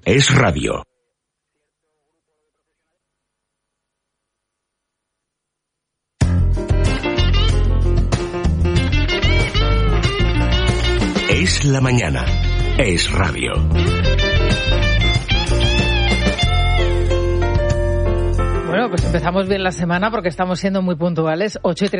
Es radio. Es la mañana. Es radio. Bueno, pues empezamos bien la semana porque estamos siendo muy puntuales.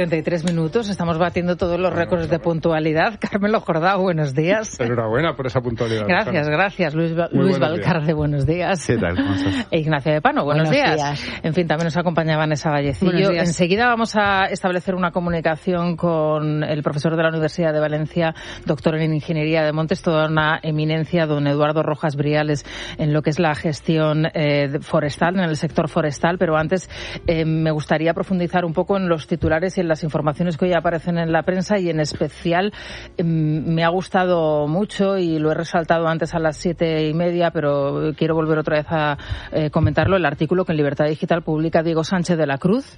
8:33, estamos batiendo todos los récords de puntualidad. Carmelo Jordao, buenos días. Enhorabuena por esa puntualidad. Gracias. Luis Valcarce, buenos días. ¿Qué tal? ¿Cómo estás? E Ignacio de Pano, buenos días. En fin, también nos acompaña Vanessa Vallecillo. Enseguida vamos a establecer una comunicación con el profesor de la Universidad de Valencia, doctor en Ingeniería de Montes, toda una eminencia, don Eduardo Rojas Briales, en lo que es la gestión forestal, en el sector forestal, pero antes me gustaría profundizar un poco en los titulares y en las informaciones que hoy aparecen en la prensa, y en especial me ha gustado mucho, y lo he resaltado antes a las 7:30, pero quiero volver otra vez a comentarlo, el artículo que en Libertad Digital publica Diego Sánchez de la Cruz,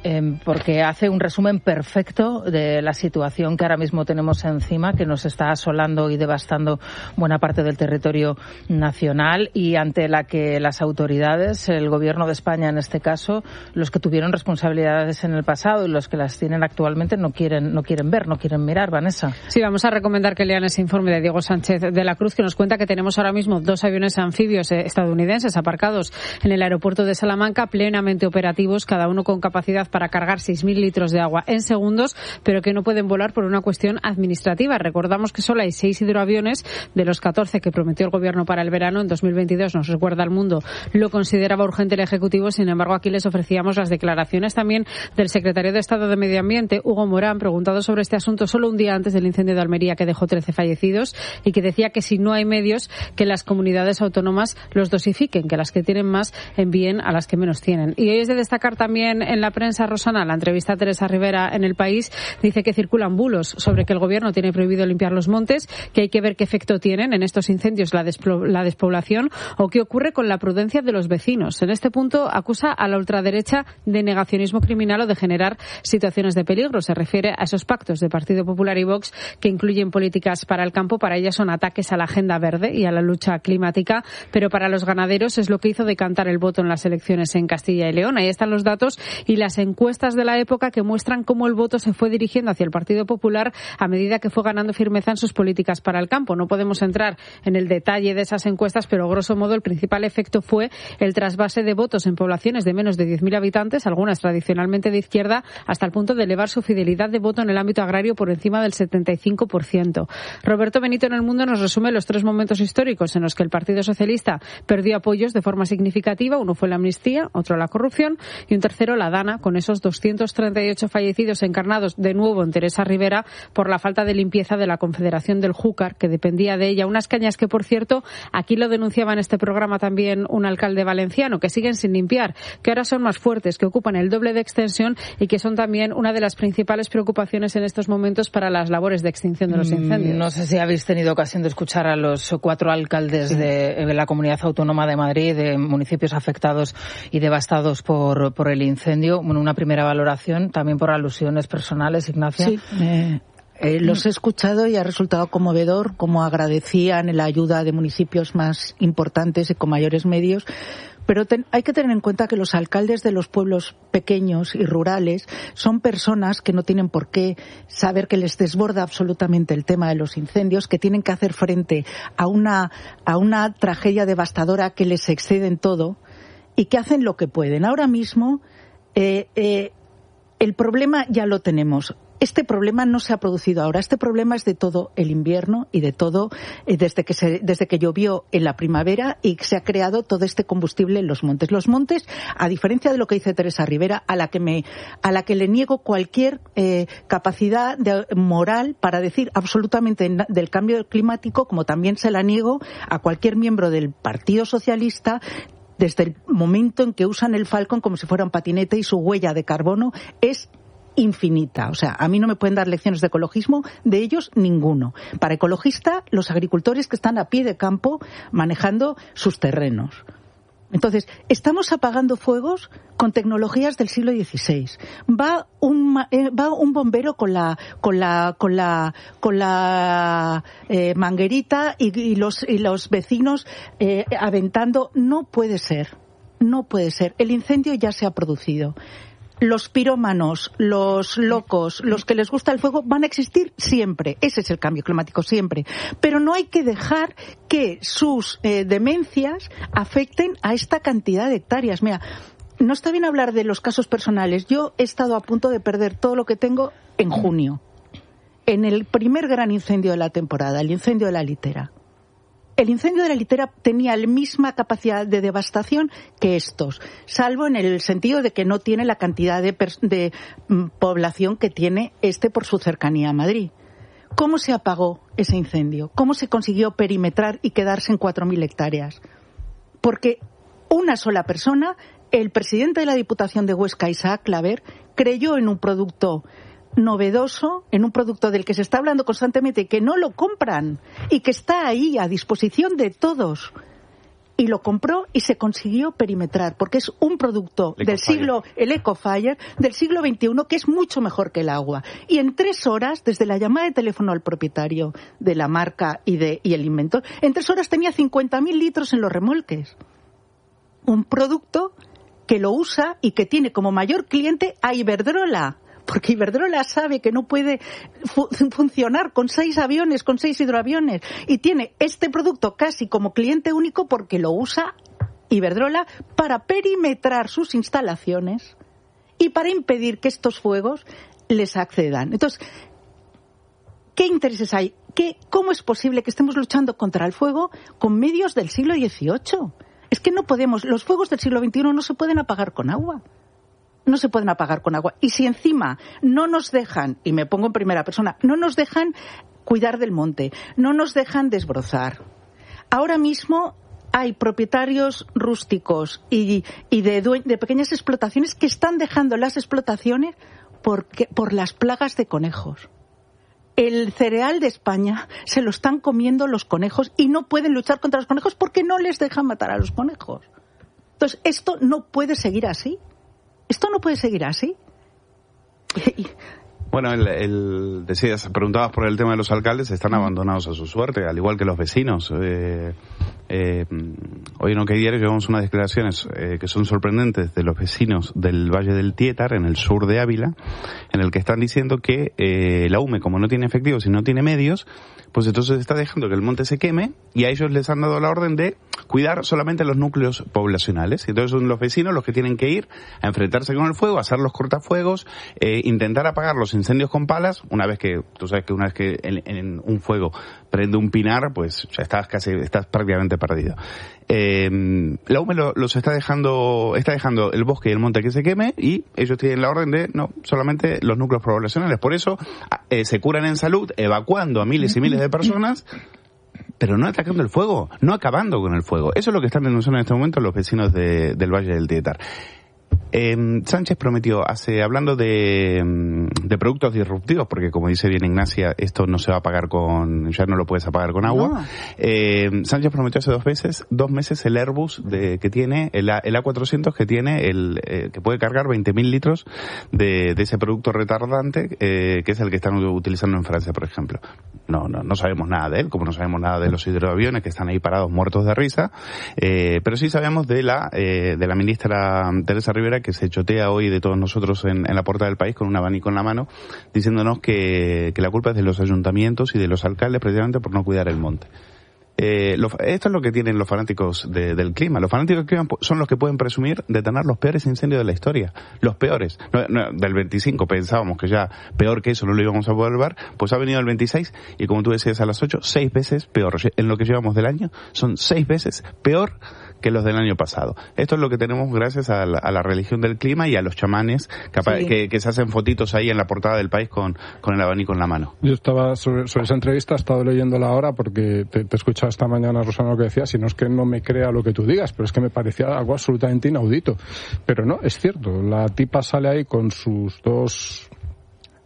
porque hace un resumen perfecto de la situación que ahora mismo tenemos encima, que nos está asolando y devastando buena parte del territorio nacional, y ante la que las autoridades, el Gobierno de España en este caso, los que tuvieron responsabilidades en el pasado y los que las tienen actualmente, no quieren ver, no quieren mirar. Vanessa. Sí, vamos a recomendar que lean ese informe de Diego Sánchez de la Cruz, que nos cuenta que tenemos ahora mismo 2 aviones anfibios estadounidenses aparcados en el aeropuerto de Salamanca, plenamente operativos, cada uno con capacidad para cargar 6.000 litros de agua en segundos, pero que no pueden volar por una cuestión administrativa. Recordamos que solo hay 6 hidroaviones de los 14 que prometió el Gobierno para el verano. En 2022, nos recuerda El Mundo, lo consideraba urgente el Ejecutivo. Sin embargo, aquí les ofrecíamos las declaraciones también del secretario de Estado de Medio Ambiente, Hugo Morán, preguntado sobre este asunto solo un día antes del incendio de Almería, que dejó 13 fallecidos, y que decía que si no hay medios, que las comunidades autónomas los dosifiquen, que las que tienen más envíen a las que menos tienen. Y hoy es de destacar también en la prensa, Rosana, la entrevista a Teresa Rivera en El País. Dice que circulan bulos sobre que el Gobierno tiene prohibido limpiar los montes, que hay que ver qué efecto tienen en estos incendios la despoblación, o qué ocurre con la prudencia de los vecinos. En este punto acusa a la ultraderecha de negacionismo criminal o de generar situaciones de peligro. Se refiere a esos pactos de Partido Popular y Vox que incluyen políticas para el campo. Para ellas son ataques a la agenda verde y a la lucha climática, pero para los ganaderos es lo que hizo decantar el voto en las elecciones en Castilla y León. Ahí están los datos y las encuestas de la época que muestran cómo el voto se fue dirigiendo hacia el Partido Popular a medida que fue ganando firmeza en sus políticas para el campo. No podemos entrar en el detalle de esas encuestas, pero grosso modo el principal efecto fue el trasvase de votos en poblaciones de menos de 10.000 habitantes, algunas tradicionalmente de izquierda, hasta el punto de elevar su fidelidad de voto en el ámbito agrario por encima del 75%. Roberto Benito en El Mundo nos resume los 3 momentos históricos en los que el Partido Socialista perdió apoyos de forma significativa. Uno fue la amnistía, otro la corrupción y un tercero la Dana, con esos 238 fallecidos encarnados de nuevo en Teresa Rivera por la falta de limpieza de la Confederación del Júcar, que dependía de ella. Unas cañas que, por cierto, aquí lo denunciaba en este programa también un alcalde valenciano, que siguen sin limpiar, que ahora son más fuertes, que ocupan el doble de extensión y que son también una de las principales preocupaciones en estos momentos para las labores de extinción de los incendios. No sé si habéis tenido ocasión de escuchar a los 4 alcaldes de la Comunidad Autónoma de Madrid, de municipios afectados y devastados por el incendio. Bueno, una primera valoración, también por alusiones personales, Ignacia. Sí. Los he escuchado y ha resultado conmovedor cómo agradecían la ayuda de municipios más importantes y con mayores medios. Pero hay que tener en cuenta que los alcaldes de los pueblos pequeños y rurales son personas que no tienen por qué saber que les desborda absolutamente el tema de los incendios, que tienen que hacer frente a una tragedia devastadora que les excede en todo y que hacen lo que pueden. Ahora mismo el problema ya lo tenemos. Este problema no se ha producido ahora. Este problema es de todo el invierno y de todo desde que llovió en la primavera y se ha creado todo este combustible en los montes. Los montes, a diferencia de lo que dice Teresa Rivera, a la que le niego cualquier capacidad moral para decir absolutamente del cambio climático, como también se la niego a cualquier miembro del Partido Socialista, desde el momento en que usan el Falcon como si fuera un patinete y su huella de carbono es infinita. O sea, a mí no me pueden dar lecciones de ecologismo, de ellos ninguno. Para ecologista, los agricultores que están a pie de campo manejando sus terrenos. Entonces, estamos apagando fuegos con tecnologías del siglo XVI. Va un bombero con la manguerita y los vecinos aventando. No puede ser. El incendio ya se ha producido. Los pirómanos, los locos, los que les gusta el fuego van a existir siempre. Ese es el cambio climático, siempre. Pero no hay que dejar que sus demencias afecten a esta cantidad de hectáreas. Mira, no está bien hablar de los casos personales. Yo he estado a punto de perder todo lo que tengo en junio, en el primer gran incendio de la temporada, el incendio de la litera. El incendio de la litera tenía la misma capacidad de devastación que estos, salvo en el sentido de que no tiene la cantidad de población que tiene por su cercanía a Madrid. ¿Cómo se apagó ese incendio? ¿Cómo se consiguió perimetrar y quedarse en 4.000 hectáreas? Porque una sola persona, el presidente de la Diputación de Huesca, Isaac Claver, creyó en un producto novedoso, en un producto del que se está hablando constantemente, que no lo compran y que está ahí a disposición de todos, y lo compró y se consiguió perimetrar, porque es un producto del siglo, el Ecofire, del siglo XXI, que es mucho mejor que el agua. Y en 3 horas, desde la llamada de teléfono al propietario de la marca y el inventor, en 3 horas tenía 50.000 litros en los remolques. Un producto que lo usa y que tiene como mayor cliente a Iberdrola, porque Iberdrola sabe que no puede funcionar con 6 aviones, con 6 hidroaviones, y tiene este producto casi como cliente único porque lo usa Iberdrola para perimetrar sus instalaciones y para impedir que estos fuegos les accedan. Entonces, ¿qué intereses hay? ¿Cómo es posible que estemos luchando contra el fuego con medios del siglo XVIII? Es que no podemos, los fuegos del siglo XXI no se pueden apagar con agua. No se pueden apagar con agua. Y si encima no nos dejan, y me pongo en primera persona, no nos dejan cuidar del monte, no nos dejan desbrozar. Ahora mismo hay propietarios rústicos y de pequeñas explotaciones que están dejando las explotaciones por las plagas de conejos. El cereal de España se lo están comiendo los conejos y no pueden luchar contra los conejos porque no les dejan matar a los conejos. Entonces, esto no puede seguir así. Esto no puede seguir así. Bueno, decías, preguntabas por el tema de los alcaldes, están abandonados a su suerte, al igual que los vecinos. Hoy en OK Diario llevamos unas declaraciones que son sorprendentes de los vecinos del Valle del Tietar, en el sur de Ávila, en el que están diciendo que la UME, como no tiene efectivos y no tiene medios, pues entonces está dejando que el monte se queme, y a ellos les han dado la orden de cuidar solamente los núcleos poblacionales. Y entonces son los vecinos los que tienen que ir a enfrentarse con el fuego, a hacer los cortafuegos, intentar apagar los incendios con palas. Tú sabes que una vez que en un fuego prende un pinar, pues ya estás prácticamente perdido. La UME los está dejando el bosque y el monte que se queme, y ellos tienen la orden de no, solamente los núcleos poblacionales. Por eso se curan en salud, evacuando a miles y miles de personas, pero no atacando el fuego, no acabando con el fuego. Eso es lo que están denunciando en este momento los vecinos del Valle del Tietar. Sánchez prometió, hablando de productos disruptivos, porque como dice bien Ignacia, esto no se va a pagar ya no lo puedes apagar con agua. No. Sánchez prometió hace 2 meses el Airbus que tiene, el A400 que tiene, que puede cargar 20.000 litros de ese producto retardante, que es el que están utilizando en Francia, por ejemplo. No sabemos nada de él, como no sabemos nada de los hidroaviones que están ahí parados muertos de risa, pero sí sabemos de la ministra Teresa Rivera, que se chotea hoy de todos nosotros en la portada del País con un abanico en la mano, diciéndonos que la culpa es de los ayuntamientos y de los alcaldes, precisamente por no cuidar el monte. Esto es lo que tienen los fanáticos del clima. Los fanáticos del clima son los que pueden presumir de tener los peores incendios de la historia. Los peores. Del 25 pensábamos que ya peor que eso no lo íbamos a poder ver, pues ha venido el 26 y, como tú decías, a las 8, 6 veces peor. En lo que llevamos del año son 6 veces peor que los del año pasado. Esto es lo que tenemos gracias a la religión del clima y a los chamanes que se hacen fotitos ahí en la portada del País con el abanico en la mano. Yo estaba sobre esa entrevista, he estado leyéndola ahora porque te he escuchado esta mañana, Rosana, lo que decías, y no es que no me crea lo que tú digas, pero es que me parecía algo absolutamente inaudito. Pero no, es cierto, la tipa sale ahí con sus 2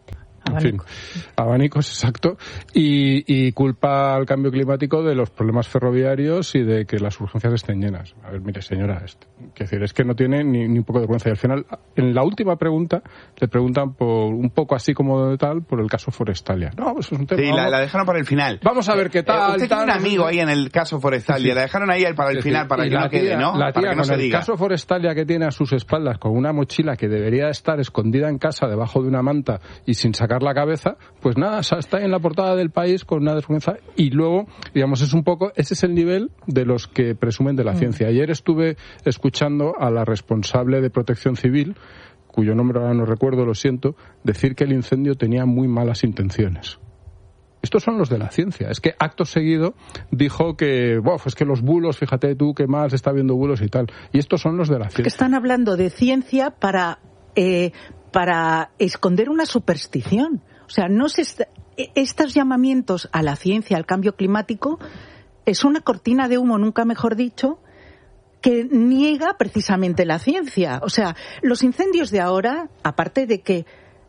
Abanico. En fin, abanicos, exacto. Y culpa al cambio climático de los problemas ferroviarios y de que las urgencias estén llenas. A ver, mire, señora, es que no tiene ni un poco de vergüenza. Y al final, en la última pregunta, le preguntan por un poco así como de tal, por el caso Forestalia. No, eso es un tema. Sí, la dejaron para el final. Vamos a ver qué tal. Usted tiene un amigo ahí en el caso Forestalia, sí. La dejaron ahí para el final, para que no quede, ¿no? La tía, para que no con el caso Forestalia que tiene a sus espaldas, con una mochila que debería estar escondida en casa debajo de una manta y sin sacar la cabeza, pues nada, está en la portada del País con una desvergüenza. Y luego, digamos, ese es el nivel de los que presumen de la ciencia. Ayer estuve escuchando a la responsable de Protección Civil, cuyo nombre ahora no recuerdo, lo siento, decir que el incendio tenía muy malas intenciones. Estos son los de la ciencia. Es que acto seguido dijo que, es que los bulos, fíjate tú que más está viendo bulos y tal. Y estos son los de la ciencia. Están hablando de ciencia para esconder una superstición. O sea, estos llamamientos a la ciencia, al cambio climático, es una cortina de humo, nunca mejor dicho, que niega precisamente la ciencia. O sea, los incendios de ahora, aparte de que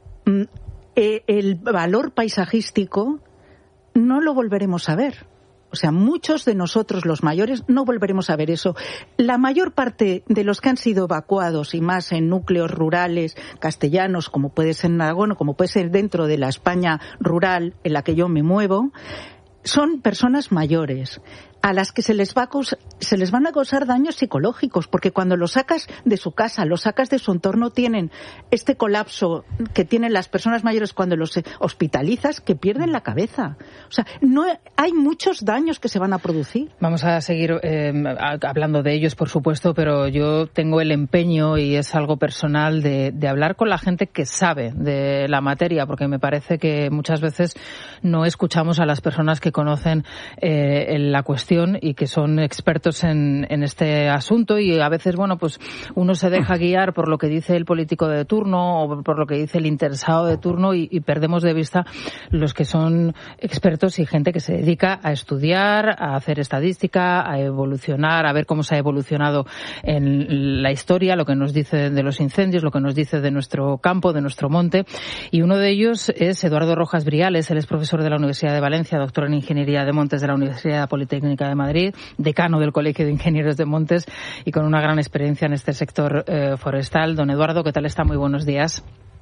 el valor paisajístico no lo volveremos a ver. O sea, muchos de nosotros, los mayores, no volveremos a ver eso. La mayor parte de los que han sido evacuados, y más en núcleos rurales castellanos, como puede ser en Aragón o como puede ser dentro de la España rural en la que yo me muevo, son personas mayores a las que se les van a causar daños psicológicos, porque cuando los sacas de su casa, los sacas de su entorno, tienen este colapso que tienen las personas mayores cuando los hospitalizas, que pierden la cabeza. O sea, hay muchos daños que se van a producir. Vamos a seguir hablando de ellos, por supuesto, pero yo tengo el empeño, y es algo personal, de hablar con la gente que sabe de la materia, porque me parece que muchas veces no escuchamos a las personas que conocen la cuestión y que son expertos en este asunto, y a veces, pues uno se deja guiar por lo que dice el político de turno o por lo que dice el interesado de turno y perdemos de vista los que son expertos y gente que se dedica a estudiar, a hacer estadística, a evolucionar, a ver cómo se ha evolucionado en la historia, lo que nos dice de los incendios, lo que nos dice de nuestro campo, de nuestro monte. Y uno de ellos es Eduardo Rojas Briales. Él es profesor de la Universidad de Valencia, doctor en Ingeniería de Montes de la Universidad Politécnica de Madrid, decano del Colegio de Ingenieros de Montes y con una gran experiencia en este sector forestal. Don Eduardo, ¿qué tal está? Muy buenos días.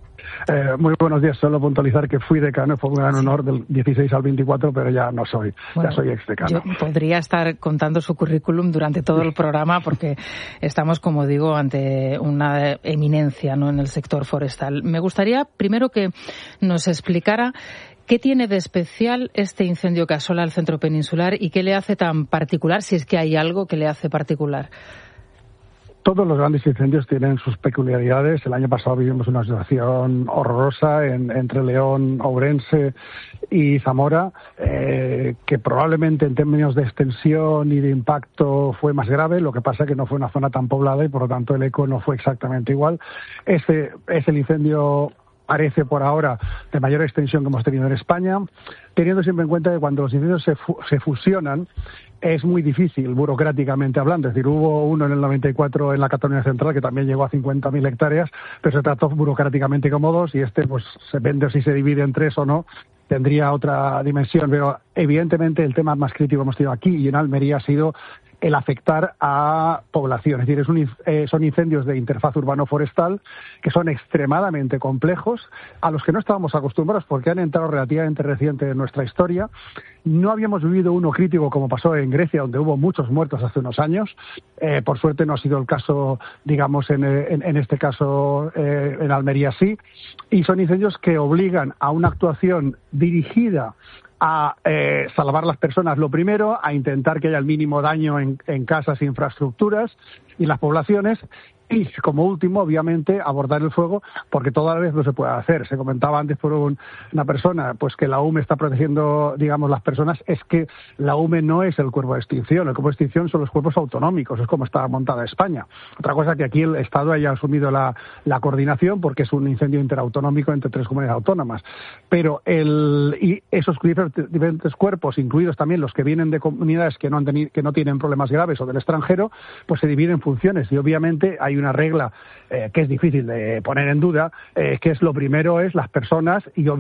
Muy buenos días. Solo puntualizar que fui decano, fue un gran honor del 16 al 24, pero ya no soy, ya soy exdecano. Yo podría estar contando su currículum durante todo el programa porque estamos, como digo, ante una eminencia, ¿no?, en el sector forestal. Me gustaría primero que nos explicara ¿qué tiene de especial este incendio que asola el centro peninsular y qué le hace tan particular, si es que hay algo que le hace particular? Todos los grandes incendios tienen sus peculiaridades. El año pasado vivimos una situación horrorosa entre León, Ourense y Zamora, que probablemente en términos de extensión y de impacto fue más grave. Lo que pasa es que no fue una zona tan poblada y por lo tanto el eco no fue exactamente igual. Ese es el incendio, parece por ahora, de mayor extensión que hemos tenido en España, teniendo siempre en cuenta que cuando los incendios se fusionan es muy difícil burocráticamente hablando. Es decir, hubo uno en el 94 en la Cataluña Central que también llegó a 50.000 hectáreas, pero se trató burocráticamente como dos, y pues se vende si se divide en tres o no, tendría otra dimensión. Pero evidentemente el tema más crítico que hemos tenido aquí y en Almería ha sido el afectar a población. Es decir, son incendios de interfaz urbano-forestal que son extremadamente complejos, a los que no estábamos acostumbrados porque han entrado relativamente reciente en nuestra historia. No habíamos vivido uno crítico como pasó en Grecia, donde hubo muchos muertos hace unos años. Por suerte no ha sido el caso, digamos, en este caso en Almería sí. Y son incendios que obligan a una actuación dirigida a salvar las personas, lo primero, a intentar que haya el mínimo daño en casas e infraestructuras y las poblaciones, y como último, obviamente, abordar el fuego, porque toda la vez no se puede hacer. Se comentaba antes por una persona pues que la UME está protegiendo, digamos, las personas. Es que la UME no es el cuerpo de extinción. El cuerpo de extinción son los cuerpos autonómicos, es como está montada España. Otra cosa que aquí el Estado haya asumido la coordinación, porque es un incendio interautonómico entre 3 comunidades autónomas. Pero y esos diferentes cuerpos, incluidos también los que vienen de comunidades que no tienen problemas graves o del extranjero, pues se dividen en funciones, y obviamente hay una regla que es difícil de poner en duda, que es lo primero es las personas y